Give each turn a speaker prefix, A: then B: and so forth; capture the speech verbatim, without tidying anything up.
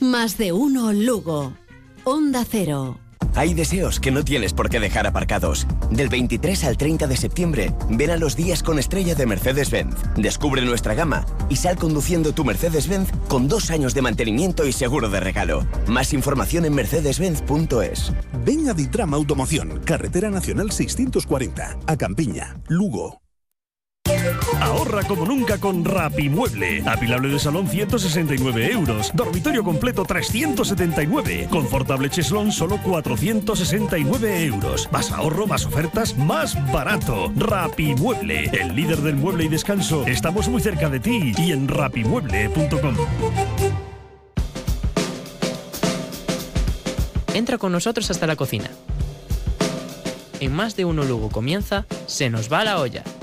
A: Más de uno Lugo. Onda Cero.
B: Hay deseos que no tienes por qué dejar aparcados. Del veintitrés al treinta de septiembre, ven a los días con estrella de Mercedes-Benz. Descubre nuestra gama y sal conduciendo tu Mercedes-Benz con dos años de mantenimiento y seguro de regalo. Más información en mercedes benz punto es.
C: Ven a Ditram Automoción, Carretera Nacional seiscientos cuarenta, a Campiña, Lugo.
D: Ahorra como nunca con Rapimueble. Apilable de salón ciento sesenta y nueve euros. Dormitorio completo trescientos setenta y nueve. Confortable cheslón solo cuatrocientos sesenta y nueve euros. Más ahorro, más ofertas, más barato. Rapimueble, el líder del mueble y descanso. Estamos muy cerca de ti y en rapimueble punto com.
E: Entra con nosotros hasta la cocina. En Más de Uno Lugo comienza Se nos va la olla.